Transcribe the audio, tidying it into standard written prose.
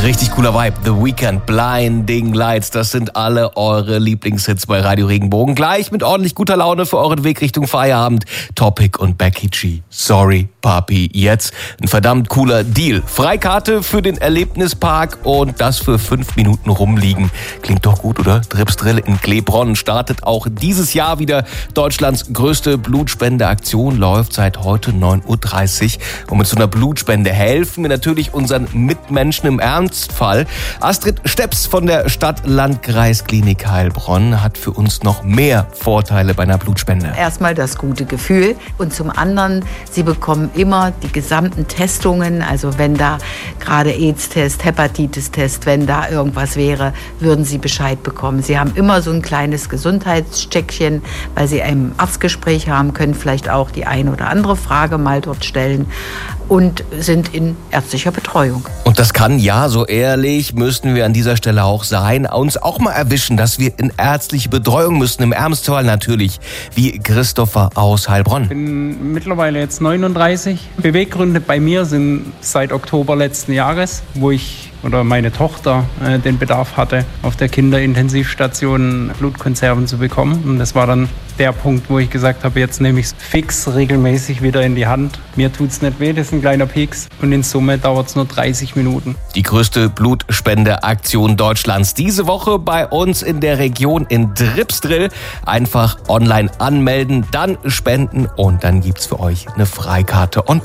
Richtig cooler Vibe. The Weeknd, Blinding Lights, das sind alle eure Lieblingshits bei Radio Regenbogen. Gleich mit ordentlich guter Laune für euren Weg Richtung Feierabend. Topic und Becky G. Sorry, Papi. Jetzt ein verdammt cooler Deal. Freikarte für den Erlebnispark und das für 5 Minuten rumliegen. Klingt doch gut, oder? Dripsdrill in Klebronn startet auch dieses Jahr wieder. Deutschlands größte Blutspendeaktion läuft seit heute 9.30 Uhr. Und mit so einer Blutspende helfen wir natürlich unseren Mitmenschen im Ernstfall. Astrid Steps von der Stadt-Landkreis-Klinik Heilbronn hat für uns noch mehr Vorteile bei einer Blutspende. Erstmal das gute Gefühl und zum anderen, Sie bekommen immer die gesamten Testungen. Also wenn da gerade AIDS-Test, Hepatitis-Test, wenn da irgendwas wäre, würden Sie Bescheid bekommen. Sie haben immer so ein kleines Gesundheitscheckchen, weil Sie ein Arztgespräch haben, können vielleicht auch die eine oder andere Frage mal dort stellen und sind in ärztlicher Betreuung. Und das kann, ja, so ehrlich müssen wir an dieser Stelle auch sein, uns auch mal erwischen, dass wir in ärztliche Betreuung müssen, im Ernstfall natürlich, wie Christopher aus Heilbronn. Ich bin mittlerweile jetzt 39. Beweggründe bei mir sind seit Oktober letzten Jahres, wo meine Tochter den Bedarf hatte, auf der Kinderintensivstation Blutkonserven zu bekommen. Und das war dann der Punkt, wo ich gesagt habe, jetzt nehme ich es fix regelmäßig wieder in die Hand. Mir tut's nicht weh, das ist ein kleiner Pieks und in Summe dauert es nur 30 Minuten. Die größte Blutspendeaktion Deutschlands diese Woche bei uns in der Region in Dripsdrill. Einfach online anmelden, dann spenden und dann gibt's für euch eine Freikarte on